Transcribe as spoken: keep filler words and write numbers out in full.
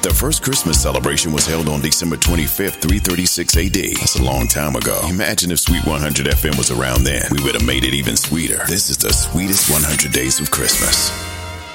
The first Christmas celebration was held on December twenty-fifth, three thirty-six A D. That's a long time ago. Imagine if Sweet one hundred F M was around then. We would have made it even sweeter. This is the sweetest one hundred days of Christmas.